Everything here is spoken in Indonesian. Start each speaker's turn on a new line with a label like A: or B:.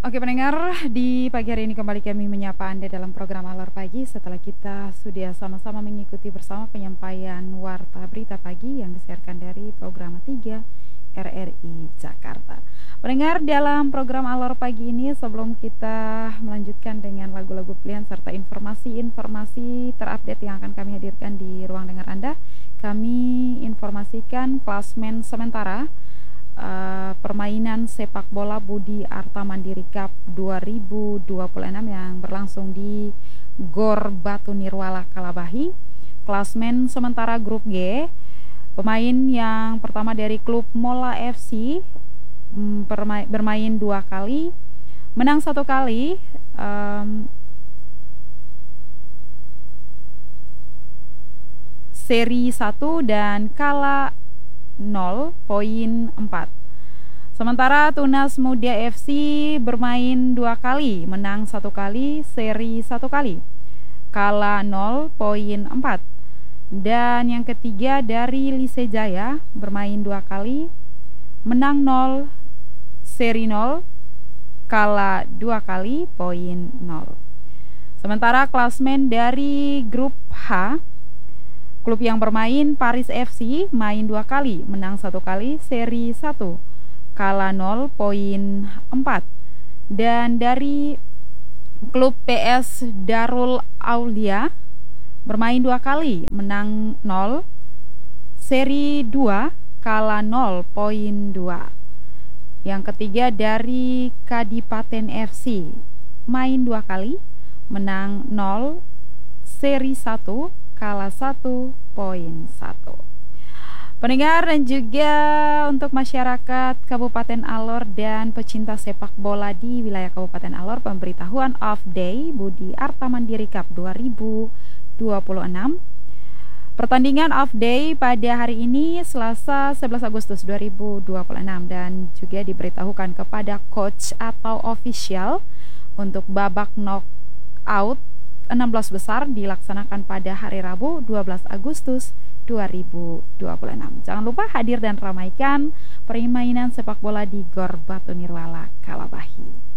A: Oke pendengar, di pagi hari ini kembali kami menyapa Anda dalam program Alor Pagi setelah kita sudah sama-sama mengikuti bersama penyampaian Warta Berita Pagi yang disiarkan dari program 3 RRI Jakarta. Pendengar, dalam program Alor Pagi ini sebelum kita melanjutkan dengan lagu-lagu pilihan serta informasi-informasi terupdate yang akan kami hadirkan di ruang dengar Anda, kami informasikan klasmen sementara permainan sepak bola Budi Arta Mandiri Cup 2026 yang berlangsung di Gor Batu Nirwala Kalabahi. Klasmen sementara grup G, pemain yang pertama dari klub Mola FC bermain 2 kali, menang 1 kali, seri 1 dan kalah 0,4. Sementara Tunas Muda FC bermain 2 kali, menang 1 kali, seri 1 kali, kalah 0,4. Dan yang ketiga dari Lise Jaya bermain 2 kali, menang 0, seri 0, kalah 2 kali, poin 0. Sementara klasmen dari grup H, klub yang bermain Paris FC main 2 kali, menang 1 kali, seri 1, kalah 0,4. Dan dari klub PS Darul Aulia bermain 2 kali, menang 0, seri 2, kalah 0,2. Yang ketiga dari Kadipaten FC main 2 kali, menang 0, seri 1, kalah 1,1. Pendengar dan juga untuk masyarakat Kabupaten Alor dan pecinta sepak bola di wilayah Kabupaten Alor, pemberitahuan off day Budi Arta Mandiri Cup 2026. Pertandingan off day pada hari ini Selasa 11 Agustus 2026 dan juga diberitahukan kepada coach atau official untuk babak knockout 16 besar dilaksanakan pada hari Rabu 12 Agustus 2026. Jangan lupa hadir dan ramaikan permainan sepak bola di Gor Batu Nirwala Kalabahi.